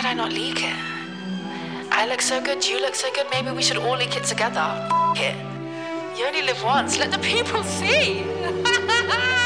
I not leak it? I look so good, you look so good, maybe we should all leak it together. F it. You only live once, let the people see.